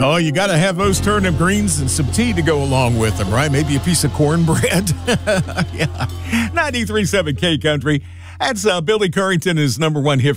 Oh, you got to have those turnip greens and some tea to go along with them, right? Maybe a piece of cornbread. Yeah. 93.7 K Country. That's Billy Currington, his number one hit